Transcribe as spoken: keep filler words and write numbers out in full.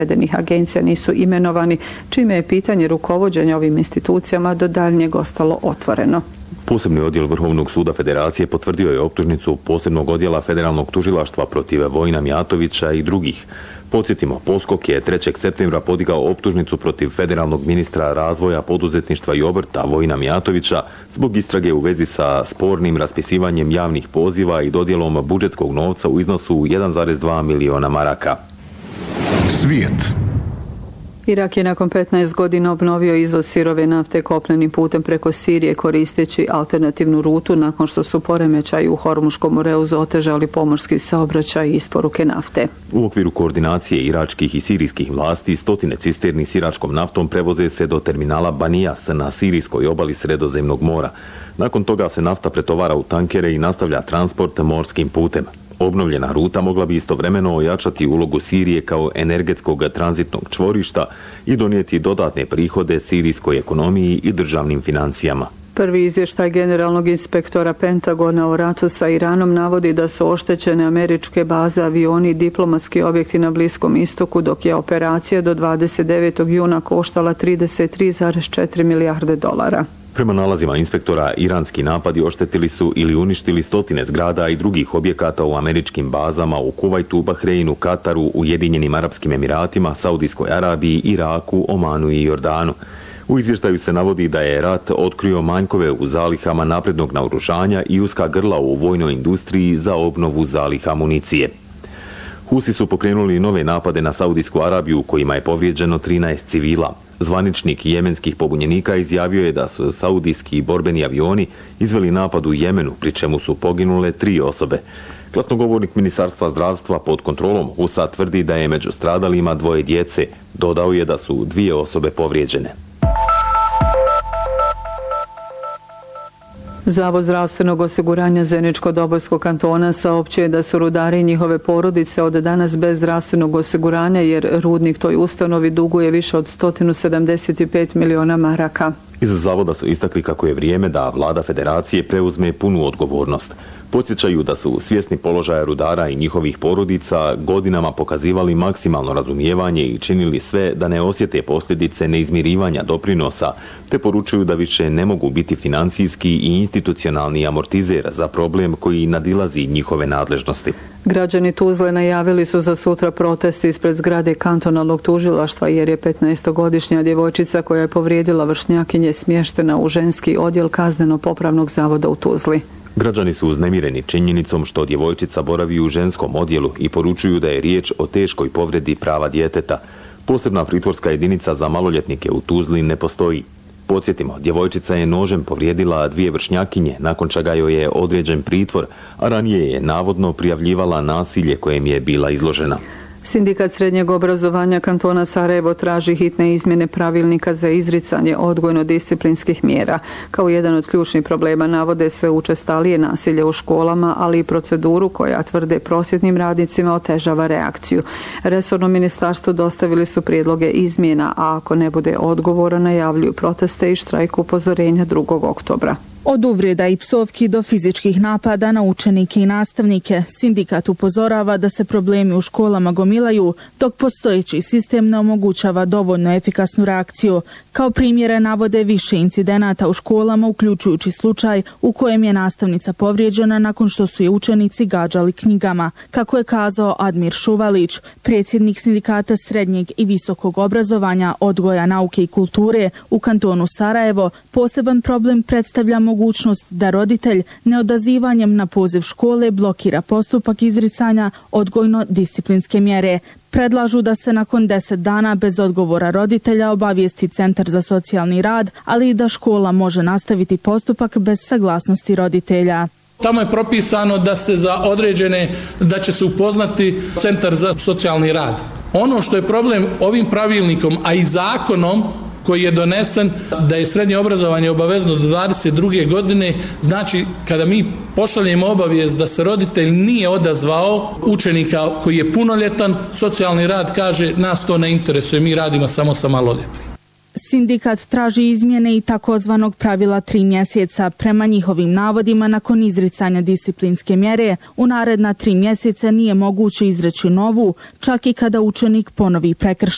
navedenih agencija nisu imenovani, čime je pitanje rukovođenja ovim institucijama do daljnjeg ostalo otvoreno. Posebni odjel Vrhovnog suda Federacije potvrdio je optužnicu posebnog odjela Federalnog tužilaštva protiv Vojina Mijatovića i drugih. Podsjetimo, Poskok je trećeg septembra podigao optužnicu protiv federalnog ministra razvoja, poduzetništva i obrta Vojina Mijatovića zbog istrage u vezi sa spornim raspisivanjem javnih poziva i dodjelom budžetskog novca u iznosu jedan zarez dva miliona maraka. Svijet. Irak je nakon petnaest godina obnovio izvoz sirove nafte kopnenim putem preko Sirije koristeći alternativnu rutu nakon što su poremećaji u Hormuškom moreu otežali pomorski saobraćaj i isporuke nafte. U okviru koordinacije iračkih i sirijskih vlasti stotine cisterni s iračkom naftom prevoze se do terminala Banijas na sirijskoj obali Sredozemnog mora. Nakon toga se nafta pretovara u tankere i nastavlja transport morskim putem. Obnovljena ruta mogla bi istovremeno ojačati ulogu Sirije kao energetskog tranzitnog čvorišta i donijeti dodatne prihode sirijskoj ekonomiji i državnim financijama. Prvi izvještaj generalnog inspektora Pentagona o ratu sa Iranom navodi da su oštećene američke baze, avioni i diplomatski objekti na Bliskom istoku, dok je operacija do dvadeset devetog juna koštala trideset tri zarez četiri milijarde dolara. Prema nalazima inspektora, iranski napadi oštetili su ili uništili stotine zgrada i drugih objekata u američkim bazama u Kuvajtu, Bahreinu, Kataru, Ujedinjenim Arapskim Emiratima, Saudijskoj Arabiji, Iraku, Omanu i Jordanu. U izvještaju se navodi da je rat otkrio manjkove u zalihama naprednog naoružanja i uska grla u vojnoj industriji za obnovu zaliha municije. Husi su pokrenuli nove napade na Saudijsku Arabiju u kojima je povrijeđeno trinaest civila. Zvaničnik jemenskih pobunjenika izjavio je da su saudijski borbeni avioni izveli napad u Jemenu, pri čemu su poginule tri osobe. Glasnogovornik Ministarstva zdravstva pod kontrolom Husa tvrdi da je među stradalima dvoje djece. Dodao je da su dvije osobe povrijeđene. Zavod zdravstvenog osiguranja Zeničko-Dobojskog kantona saopćuje da su rudari i njihove porodice od danas bez zdravstvenog osiguranja jer rudnik toj ustanovi duguje više od sto sedamdeset pet miliona maraka. Iz zavoda su istakli kako je vrijeme da vlada federacije preuzme punu odgovornost. Podsjećaju da su svjesni položaja rudara i njihovih porodica godinama pokazivali maksimalno razumijevanje i činili sve da ne osjete posljedice neizmirivanja doprinosa, te poručuju da više ne mogu biti financijski i institucionalni amortizer za problem koji nadilazi njihove nadležnosti. Građani Tuzle najavili su za sutra protesti ispred zgrade kantonalnog tužilaštva jer je petnaestogodišnja djevojčica koja je povrijedila vršnjakinje smještena u ženski odjel kazneno-popravnog zavoda u Tuzli. Građani su uznemireni činjenicom što djevojčica boravi u ženskom odjelu i poručuju da je riječ o teškoj povredi prava djeteta. Posebna pritvorska jedinica za maloljetnike u Tuzli ne postoji. Podsjetimo, djevojčica je nožem povrijedila dvije vršnjakinje, nakon čega joj je određen pritvor, a ranije je navodno prijavljivala nasilje kojem je bila izložena. Sindikat srednjeg obrazovanja kantona Sarajevo traži hitne izmjene pravilnika za izricanje odgojno-disciplinskih mjera. Kao jedan od ključnih problema navode sve učestalije nasilje u školama, ali i proceduru koja, tvrde prosvjetnim radnicima, otežava reakciju. Resorno ministarstvo dostavili su prijedloge izmjena, a ako ne bude odgovora najavljuju proteste i štrajk upozorenja drugog oktobra. Od uvreda i psovki do fizičkih napada na učenike i nastavnike, sindikat upozorava da se problemi u školama gomilaju, dok postojeći sistem ne omogućava dovoljno efikasnu reakciju. Kao primjere navode više incidenata u školama, uključujući slučaj u kojem je nastavnica povrijeđena nakon što su je učenici gađali knjigama. Kako je kazao Admir Šuvalić, predsjednik sindikata srednjeg i visokog obrazovanja, odgoja, nauke i kulture u kantonu Sarajevo, poseban problem predstavlja mogućnost da roditelj neodazivanjem na poziv škole blokira postupak izricanja odgojno-disciplinske mjere. Predlažu da se nakon deset dana bez odgovora roditelja obavijesti Centar za socijalni rad, ali i da škola može nastaviti postupak bez saglasnosti roditelja. Tamo je propisano da se za određene, da će se upoznati Centar za socijalni rad. Ono što je problem ovim pravilnikom, a i zakonom koji je donesen da je srednje obrazovanje obavezno do dvadeset druge godine, znači kada mi pošaljemo obavijest da se roditelj nije odazvao učenika koji je punoljetan, socijalni rad kaže nas to ne interesuje, mi radimo samo sa maloljetnim. Sindikat traži izmjene i takozvanog pravila tri mjeseca. Prema njihovim navodima, nakon izricanja disciplinske mjere, u naredna tri mjeseca nije moguće izreći novu, čak i kada učenik ponovi prekršaj.